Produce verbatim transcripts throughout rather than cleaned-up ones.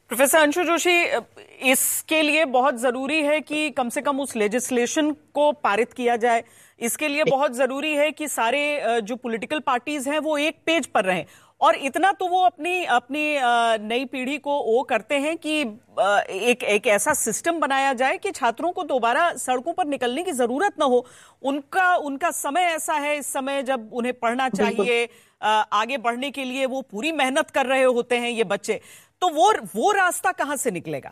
Professor Anshu Joshi, इसके लिए बहुत जरूरी है कि कम से कम उस लेजिस्लेशन को पारित किया जाए। इसके लिए बहुत जरूरी है कि सारे जो पॉलिटिकल पार्टीज हैं वो एक पेज पर रहें। और इतना तो वो अपनी अपनी नई पीढ़ी को वो करते हैं कि एक एक ऐसा सिस्टम बनाया जाए कि छात्रों को दोबारा सड़कों पर निकलने की जरूरत ना हो। उनका उनका समय ऐसा है इस समय जब उन्हें पढ़ना चाहिए, आगे बढ़ने के लिए वो पूरी मेहनत कर रहे होते हैं ये बच्चे। तो वो वो रास्ता कहां से निकलेगा?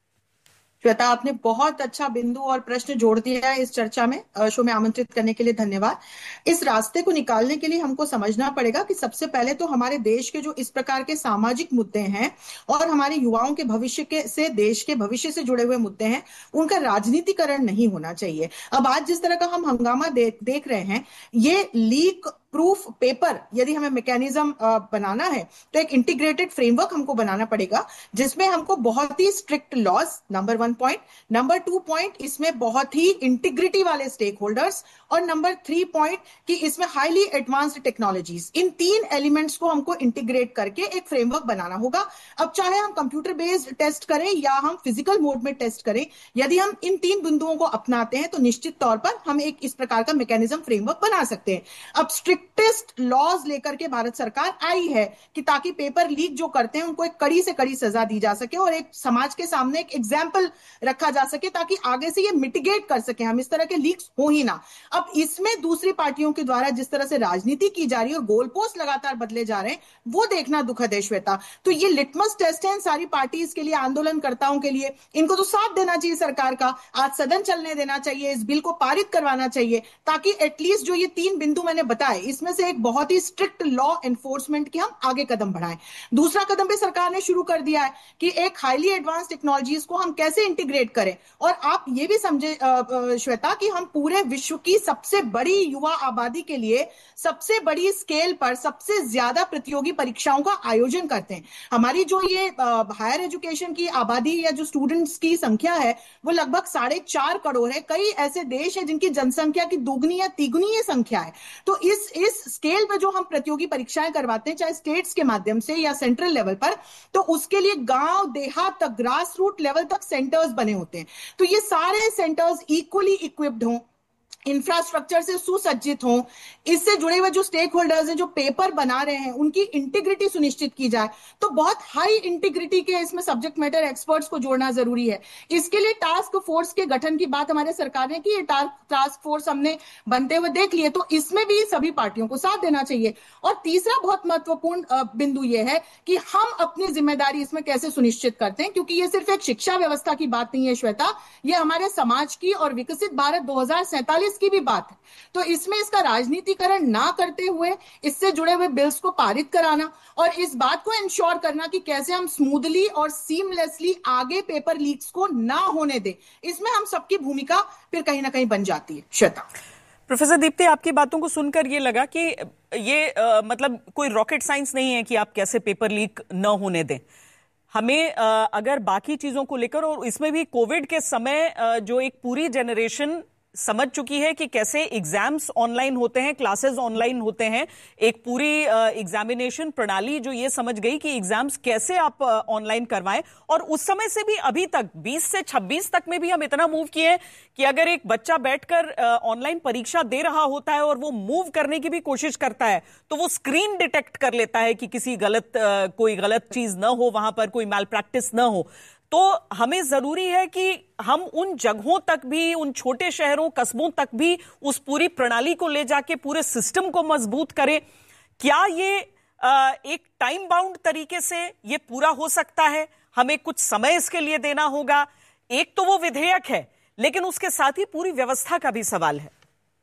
श्वेता, आपने बहुत अच्छा बिंदु और प्रश्न जोड़ दिया है इस चर्चा में। शो में आमंत्रित करने के लिए धन्यवाद। इस रास्ते को निकालने के लिए हमको समझना पड़ेगा कि सबसे पहले तो हमारे देश के जो इस प्रकार के सामाजिक मुद्दे हैं और हमारे युवाओं के भविष्य के से देश के भविष्य से जुड़े हुए मुद्दे हैं, उनका राजनीतिकरण नहीं होना चाहिए। अब आज जिस तरह का हम हंगामा दे, देख रहे हैं, ये लीक प्रूफ पेपर यदि हमें मैकेनिज्म बनाना है तो एक इंटीग्रेटेड फ्रेमवर्क हमको बनाना पड़ेगा, जिसमें हमको बहुत ही strict laws, number one point, number two point इसमें बहुत ही इंटीग्रिटी वाले स्टेक होल्डर्स, और नंबर थ्री पॉइंट कि इसमें हाईली एडवांस्ड टेक्नोलॉजीज, इन तीन एलिमेंट्स को हमको इंटीग्रेट करके एक फ्रेमवर्क बनाना होगा। अब चाहे हम कंप्यूटर बेस्ड टेस्ट करें या हम फिजिकल मोड में टेस्ट करें, यदि हम इन तीन बिंदुओं को अपनाते हैं तो निश्चित तौर पर हम एक इस प्रकार का मैकेनिज्म फ्रेमवर्क बना सकते हैं। अब स्ट्रिक्टेस्ट लॉज लेकर के भारत सरकार आई है कि ताकि पेपर लीक जो करते हैं उनको एक कड़ी से कड़ी सजा दी जा सके और एक समाज के सामने एक एग्जाम्पल रखा जा सके, ताकि आगे से ये मिटिगेट कर सके, हम इस तरह के लीक्स हो ही ना। अब इसमें दूसरी पार्टियों के द्वारा जिस तरह से राजनीति की जा रही है और गोल पोस्ट लगातार बदले जा रहे हैं, वो देखना दुखद है श्वेता। तो ये लिटमस टेस्ट है सारी पार्टीज के लिए, आंदोलनकर्ताओं के लिए। इनको तो साथ देना चाहिए सरकार का, आज सदन चलने देना चाहिए, इस बिल को पारित करवाना चाहिए, ताकि एटलीस्ट जो ये तीन बिंदु मैंने बताए इसमें से एक बहुत ही स्ट्रिक्ट लॉ एनफोर्समेंट की हम आगे कदम बढ़ाएं। दूसरा कदम भी सरकार ने शुरू कर दिया है कि एक हाईली एडवांस टेक्नोलॉजीज को हम कैसे इंटीग्रेट करें। और आप ये भी समझे श्वेता कि हम पूरे विश्व की सबसे बड़ी युवा आबादी के लिए सबसे बड़ी स्केल पर सबसे ज्यादा प्रतियोगी परीक्षाओं का आयोजन करते हैं। हमारी जो ये हायर एजुकेशन की आबादी या जो स्टूडेंट्स की संख्या है वो लगभग साढ़े चार करोड़ है। कई ऐसे देश हैं जिनकी जनसंख्या की दुगनी या तिगुनी ये संख्या है। तो इस इस स्केल पे जो हम प्रतियोगी परीक्षाएं करवाते हैं, चाहे स्टेट्स के माध्यम से या सेंट्रल लेवल पर, तो उसके लिए गांव देहात तक, ग्रास रूट लेवल तक सेंटर्स बने होते हैं। तो ये सारे सेंटर्स इक्वली इक्विप्ड हों, इंफ्रास्ट्रक्चर से सुसज्जित हों, इससे जुड़े हुए जो स्टेक होल्डर्स हैं जो पेपर बना रहे हैं उनकी इंटीग्रिटी सुनिश्चित की जाए। तो बहुत हाई इंटीग्रिटी के इसमें सब्जेक्ट मैटर एक्सपर्ट्स को जोड़ना जरूरी है। इसके लिए टास्क फोर्स के गठन की बात हमारे सरकार ने की है, टास्क फोर्स हमने बनते हुए देख लिए, तो इसमें भी सभी पार्टियों को साथ देना चाहिए। और तीसरा बहुत महत्वपूर्ण बिंदु यह है कि हम अपनी जिम्मेदारी इसमें कैसे सुनिश्चित करते हैं, क्योंकि ये सिर्फ एक शिक्षा व्यवस्था की बात नहीं है श्वेता, ये हमारे समाज की और विकसित भारत दो हजार सैंतालीस की भी बात है। तो इसमें इसका राजनीतिकरण ना करते हुए इससे जुड़े हुए बिल्स को पारित कराना और इस बात को इंश्योर करना कि कैसे हम स्मूथली और सीमलेसली आगे पेपर लीक्स को ना होने दें, इसमें हम सबकी भूमिका फिर कहीं ना कहीं बन जाती है। श्वेता। प्रोफेसर दीप्ति, आपकी बातों को सुनकर ये लगा कि ये आ, मतलब कोई रॉकेट साइंस नहीं है कि आप कैसे पेपर लीक न होने दें। हमें आ, अगर बाकी चीजों को लेकर, और इसमें भी कोविड के समय आ, जो एक पूरी जनरेशन समझ चुकी है कि कैसे एग्जाम्स ऑनलाइन होते हैं, क्लासेस ऑनलाइन होते हैं, एक पूरी एग्जामिनेशन प्रणाली जो ये समझ गई कि एग्जाम्स कैसे आप ऑनलाइन करवाएं। और उस समय से भी अभी तक बीस से छब्बीस तक में भी हम इतना मूव किए हैं कि अगर एक बच्चा बैठकर ऑनलाइन परीक्षा दे रहा होता है और वो मूव करने की भी कोशिश करता है तो वो स्क्रीन डिटेक्ट कर लेता है कि किसी गलत कोई गलत चीज न हो, वहां पर कोई मैल प्रैक्टिस न हो। तो हमें जरूरी है कि हम उन जगहों तक भी, उन छोटे शहरों कस्बों तक भी उस पूरी प्रणाली को ले जाके पूरे सिस्टम को मजबूत करें। क्या ये एक टाइम बाउंड तरीके से ये पूरा हो सकता है? हमें कुछ समय इसके लिए देना होगा। एक तो वो विधेयक है, लेकिन उसके साथ ही पूरी व्यवस्था का भी सवाल है।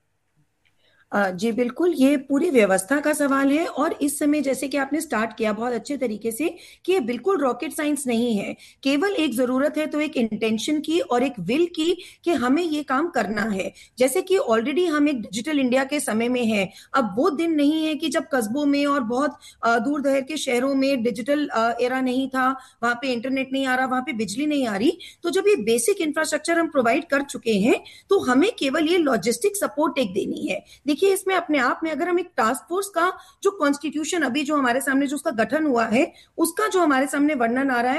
जी बिल्कुल, ये पूरी व्यवस्था का सवाल है। और इस समय जैसे कि आपने स्टार्ट किया बहुत अच्छे तरीके से कि ये बिल्कुल रॉकेट साइंस नहीं है, केवल एक जरूरत है तो एक इंटेंशन की और एक विल की कि हमें ये काम करना है। जैसे कि ऑलरेडी हम एक डिजिटल इंडिया के समय में है। अब वो दिन नहीं है कि जब कस्बों में और बहुत दूर दराज के शहरों में डिजिटल एरा नहीं था, वहां पे इंटरनेट नहीं आ रहा, वहां पे बिजली नहीं आ रही। तो जब ये बेसिक इंफ्रास्ट्रक्चर हम प्रोवाइड कर चुके हैं तो हमें केवल ये लॉजिस्टिक सपोर्ट एक देनी है। देखिए, इसमें अपने आप में अगर हम एक टास्क फोर्स का जो कॉन्स्टिट्यूशन अभी जो हमारे सामने जो उसका गठन हुआ है उसका जो हमारे सामने वर्णन आ रहा है